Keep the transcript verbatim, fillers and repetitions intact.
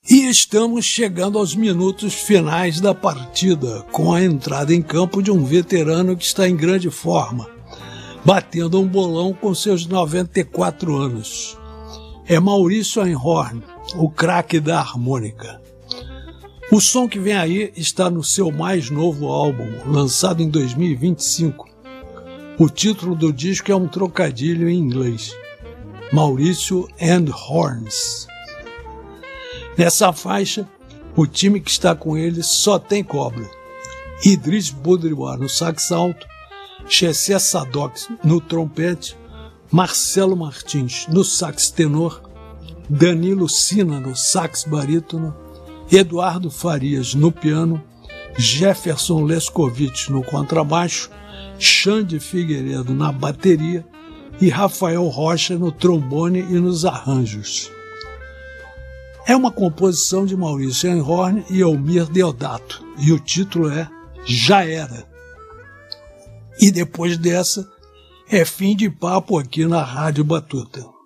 E estamos chegando aos minutos finais da partida, com a entrada em campo de um veterano que está em grande forma, batendo um bolão com seus noventa e quatro anos. É Maurício Einhorn, o craque da harmônica. O som que vem aí está no seu mais novo álbum, lançado em dois mil e vinte e cinco. O título do disco é um trocadilho em inglês: Maurício and Horns. Nessa faixa, o time que está com ele só tem cobra. Idris Boudribois no sax alto, Chessé Sadoc no trompete, Marcelo Martins no sax tenor, Danilo Sina no sax barítono, Eduardo Farias no piano, Jefferson Lescovitch no contrabaixo, Xande Figueiredo na bateria e Rafael Rocha no trombone e nos arranjos. É uma composição de Maurício Einhorn e Elmir Deodato, e o título é Já Era. E depois dessa, é fim de papo aqui na Rádio Batuta.